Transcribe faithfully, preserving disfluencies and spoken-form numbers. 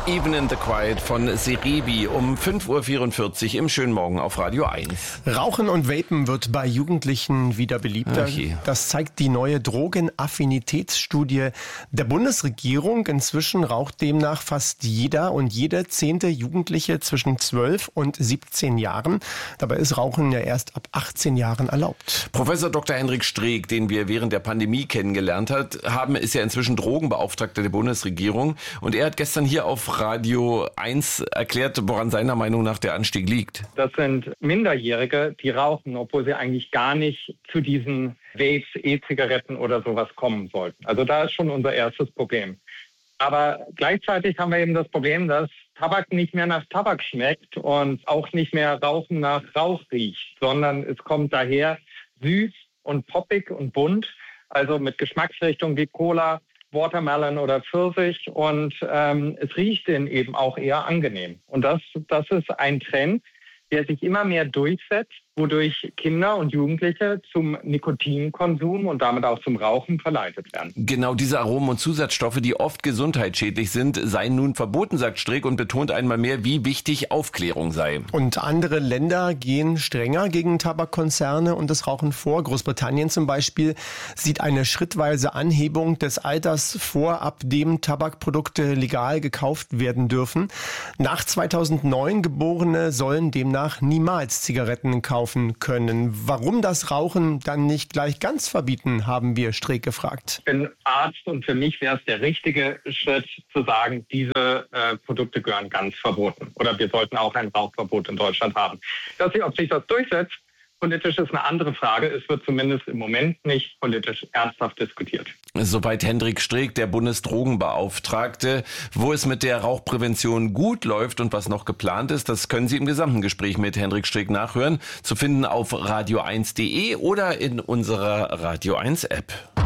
Even in the Quiet von Serebii um fünf Uhr vierundvierzig im schönen Morgen auf Radio eins. Rauchen und Vapen wird bei Jugendlichen wieder beliebter. Okay. Das zeigt die neue Drogenaffinitätsstudie der Bundesregierung. Inzwischen raucht demnach fast jeder und jede zehnte Jugendliche zwischen zwölf und siebzehn Jahren. Dabei ist Rauchen ja erst ab achtzehn Jahren erlaubt. Professor Doktor Hendrik Streeck, den wir während der Pandemie kennengelernt hat, haben, ist ja inzwischen Drogenbeauftragter der Bundesregierung. Und er hat gestern hier auf Radio eins erklärt, woran seiner Meinung nach der Anstieg liegt. Das sind Minderjährige, die rauchen, obwohl sie eigentlich gar nicht zu diesen Vapes, E-Zigaretten oder sowas kommen sollten. Also da ist schon unser erstes Problem. Aber gleichzeitig haben wir eben das Problem, dass Tabak nicht mehr nach Tabak schmeckt und auch nicht mehr Rauchen nach Rauch riecht, sondern es kommt daher süß und poppig und bunt, also mit Geschmacksrichtung wie Cola, Watermelon oder Pfirsich, und ähm, es riecht dann eben auch eher angenehm. Und das, das ist ein Trend, der sich immer mehr durchsetzt, wodurch Kinder und Jugendliche zum Nikotinkonsum und damit auch zum Rauchen verleitet werden. Genau diese Aromen und Zusatzstoffe, die oft gesundheitsschädlich sind, seien nun verboten, sagt Streeck, und betont einmal mehr, wie wichtig Aufklärung sei. Und andere Länder gehen strenger gegen Tabakkonzerne und das Rauchen vor. Großbritannien zum Beispiel sieht eine schrittweise Anhebung des Alters vor, ab dem Tabakprodukte legal gekauft werden dürfen. Nach zweitausendneun Geborene sollen demnach niemals Zigaretten kaufen können. Warum das Rauchen dann nicht gleich ganz verbieten, haben wir Streeck gefragt. Ich bin Arzt und für mich wäre es der richtige Schritt zu sagen, diese äh, Produkte gehören ganz verboten. Oder wir sollten auch ein Rauchverbot in Deutschland haben. Dass sich, ob sich das durchsetzt, politisch ist eine andere Frage. Es wird zumindest im Moment nicht politisch ernsthaft diskutiert. Soweit Hendrik Streeck, der Bundesdrogenbeauftragte. Wo es mit der Rauchprävention gut läuft und was noch geplant ist, das können Sie im gesamten Gespräch mit Hendrik Streeck nachhören. Zu finden auf radio eins punkt de oder in unserer Radio eins App.